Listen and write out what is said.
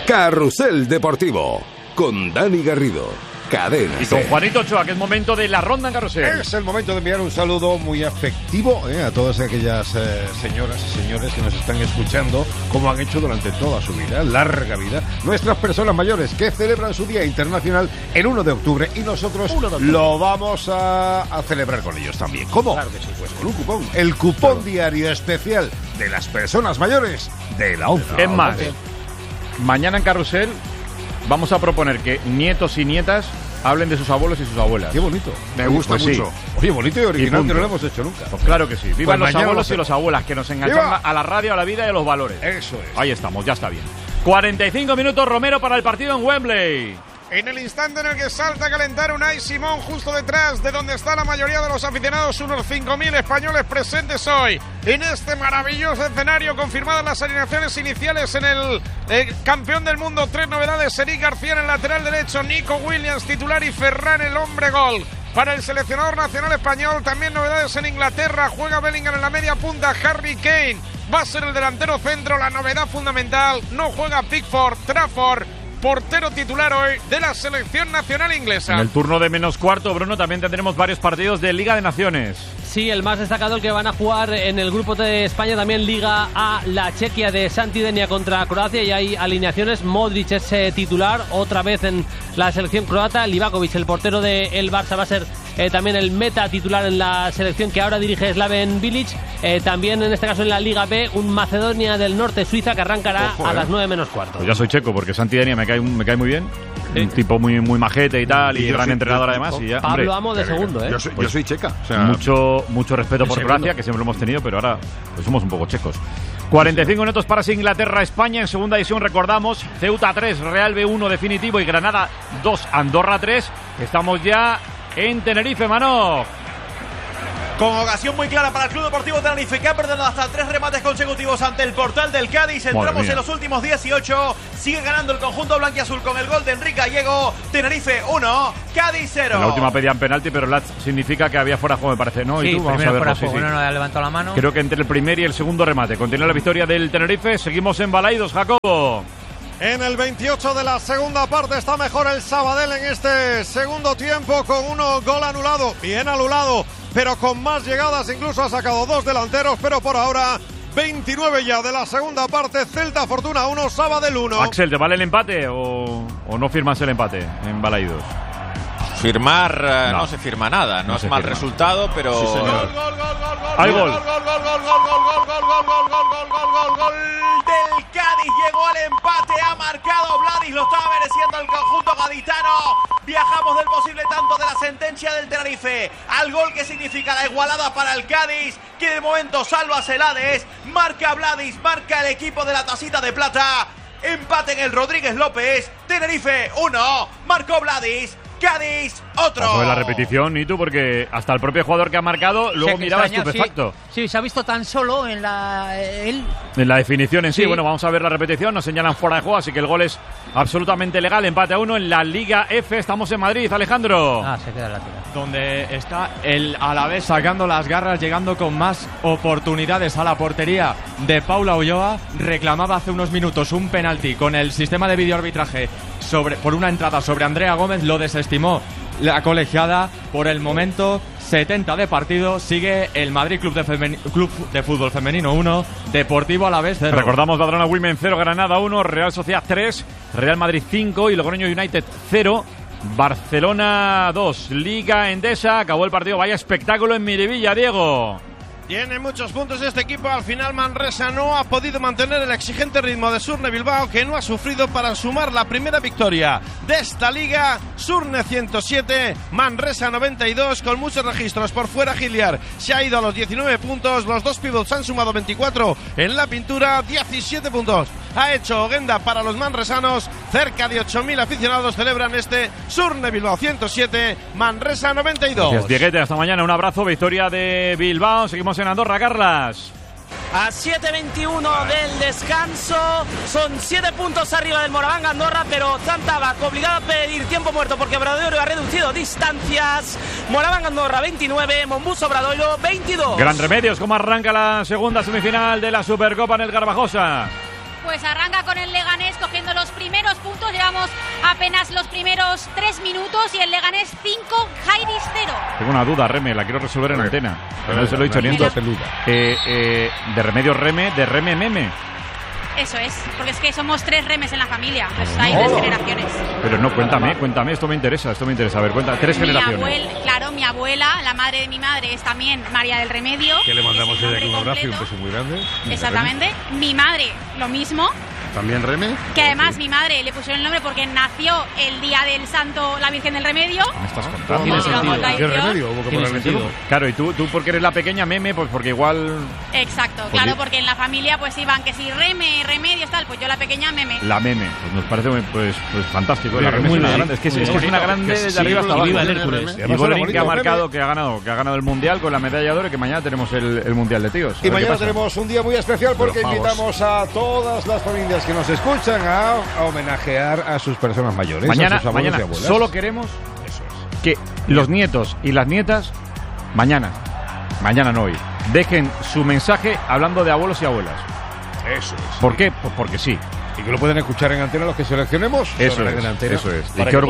Carrusel Deportivo, con Dani Garrido. Cadena. Y con Juanito Ochoa, que es momento de la ronda en Carrusel. Es el momento de enviar un saludo muy afectivo a todas aquellas señoras y señores que nos están escuchando, como han hecho durante toda su vida, larga vida, nuestras personas mayores que celebran su Día Internacional el 1 de octubre y nosotros lo vamos a celebrar con ellos también. ¿Cómo? Claro que sí. Pues con un cupón. El cupón diario especial de las personas mayores de la ONCE. Es más, mañana en Carrusel vamos a proponer que nietos y nietas hablen de sus abuelos y sus abuelas. Qué bonito. Me gusta pues mucho. Sí. Oye, bonito y original, que no lo hemos hecho nunca. Pues claro que sí. Vivan Pues los abuelos y las abuelas, que nos enganchan a la radio, a la vida y a los valores. Eso es. Ahí estamos, ya está bien. 45 minutos, Romero, para el partido en Wembley. En el instante en el que salta a calentar Unai Simón, justo detrás de donde está la mayoría de los aficionados, unos 5.000 españoles presentes hoy en este maravilloso escenario. Confirmadas las alineaciones iniciales en el campeón del mundo. 3 novedades: Eric García en el lateral derecho, Nico Williams titular y Ferran el hombre gol. Para el seleccionador nacional español, también novedades en Inglaterra. Juega Bellingham en la media punta, Harry Kane va a ser el delantero centro. La novedad fundamental: no juega Pickford, Trafford, portero titular hoy de la selección nacional inglesa. En el turno de menos cuarto, Bruno, también tendremos varios partidos de Liga de Naciones. Sí, el más destacado, el que van a jugar en el grupo de España, también Liga A, la Chequia de Santidenia contra Croacia, y hay alineaciones. Modric es titular otra vez en la selección croata. Livakovic, el portero del Barça, va a ser también el meta titular en la selección que ahora dirige Slaven Bilic. También en este caso en la Liga B, un Macedonia del Norte, Suiza, que arrancará a las 9 menos cuarto. Pues ya soy checo, porque Santidenia me cae muy bien. Sí. Un tipo muy majete y tal, y gran entrenador además. Y ya, Pablo Amo de segundo, ¿eh? Yo soy checa. O sea, mucho respeto por Croacia, que siempre lo hemos tenido, pero ahora pues somos un poco checos. 45 minutos para Inglaterra-España. En segunda división, recordamos, Ceuta 3, Real B1 definitivo y Granada 2, Andorra 3. Estamos ya en Tenerife, Mano. Con ocasión muy clara para el Club Deportivo Tenerife, que ha perdido hasta 3 remates consecutivos ante el portal del Cádiz. Entramos en los últimos 18. Sigue ganando el conjunto blanquiazul con el gol de Enrique Gallego. Tenerife 1, Cádiz 0. En la última pedían penalti, pero significa que había fuera de juego, me parece, ¿no? Sí, ¿Y tú? Vamos a ver. Uno no ha levantado la mano. Creo que entre el primer y el segundo remate continúa la victoria del Tenerife. Seguimos en Balaidos, Jacobo. En el 28 de la segunda parte está mejor el Sabadell en este segundo tiempo, con uno gol anulado, bien anulado, pero con más llegadas. Incluso ha sacado 2 delanteros, pero por ahora 29 ya de la segunda parte. Celta Fortuna 1, Sabadell 1. Axel, ¿te vale el empate o no firmas el empate en Balaidos? Firmar no se firma nada, no es mal resultado, pero sí, señor. Hay gol del Cádiz, llegó al empate, ha marcado Vladis, lo estaba mereciendo el conjunto gaditano. Viajamos del posible tanto de la sentencia del Tenerife al gol que significa la igualada para el Cádiz, que de momento salva Celades. Marca Vladis, marca el equipo de la tacita de plata. Empate en el Rodríguez López. Tenerife 1, marcó Vladis. Cádiz, otro. Vamos a ver la repetición, y tú, porque hasta el propio jugador que ha marcado luego miraba estupefacto. Sí, se ha visto tan solo en la definición en sí. Bueno, vamos a ver la repetición. Nos señalan fuera de juego, así que el gol es absolutamente legal. Empate a 1 en la Liga F. Estamos en Madrid, Alejandro. Se queda la tira. Donde está el Alavés sacando las garras, llegando con más oportunidades a la portería de Paula Ulloa. Reclamaba hace unos minutos un penalti con el sistema de videoarbitraje por una entrada sobre Andrea Gómez. Lo desestimó la colegiada. Por el momento, 70 de partido. Sigue el Madrid Club de Fútbol Femenino 1, Deportivo Alavés 0. Recordamos Badalona Women 0, Granada 1, Real Sociedad 3, Real Madrid 5 y Logroño United 0. Barcelona 2, Liga Endesa. Acabó el partido. Vaya espectáculo en Miribilla, Diego. Tiene muchos puntos este equipo. Al final Manresa no ha podido mantener el exigente ritmo de Surne Bilbao, que no ha sufrido para sumar la primera victoria de esta liga. Surne 107, Manresa 92, con muchos registros por fuera. Giliar se ha ido a los 19 puntos. Los dos pivots han sumado 24 en la pintura. 17 puntos ha hecho Oguenda para los manresanos. Cerca de 8.000 aficionados celebran este Surne Bilbao 107, Manresa 92. Gracias, Dieguete. Hasta mañana. Un abrazo. Victoria de Bilbao. Seguimos en Andorra, Carlas. A 7:21 del descanso, son 7 puntos arriba del Moraván Andorra, pero Zantabac obligado a pedir tiempo muerto porque Obradoiro ha reducido distancias. Moraván Andorra 29, Monbus Obradoiro 22. Gran Remedios, ¿cómo arranca la segunda semifinal de la Supercopa en el Garbajosa? pues arranca con el Leganés cogiendo los primeros puntos. Llevamos apenas los primeros 3 minutos y el Leganés 5, Jairis 0. Tengo una duda, Reme, la quiero resolver en antena. Pero no se lo he dicho ni antes. De Remedios Reme, de Reme Meme. Eso es, porque es que somos 3 remes en la familia. Pues hay 3 generaciones. Pero no, cuéntame, esto me interesa. A ver, cuenta, 3 generaciones. Claro, mi abuela, la madre de mi madre, es también María del Remedio. Que le mandamos desde aquí un abrazo y un beso muy grande. Exactamente. Mi madre, lo mismo. ¿También Reme? Que además mi madre le pusieron el nombre porque nació el día del santo, la Virgen del Remedio. ¿Me estás contando? ¿Tiene sentido? ¿Qué remedio? ¿Tiene sentido? Claro, y tú porque eres la pequeña Meme, pues porque igual... Exacto, claro, porque en la familia pues iban que si Reme, Remedios, tal, pues yo la pequeña Meme. La Meme, pues nos parece pues fantástico. La Reme es una grande, es que es una grande desde arriba hasta abajo. Viva el Hércules. Y Bolerín que ha ganado el Mundial con la medalla de oro y que mañana tenemos el Mundial de tíos. Y mañana tenemos un día muy especial porque invitamos a todas las familias que nos escuchan a homenajear a sus personas mayores. Mañana, a sus abuelos y abuelas. Solo queremos que los nietos y las nietas, mañana no hoy, dejen su mensaje hablando de abuelos y abuelas. Eso es. ¿Por qué? Pues porque sí. Y que lo pueden escuchar en antena los que seleccionemos. Eso es. En antena, eso es. Y qué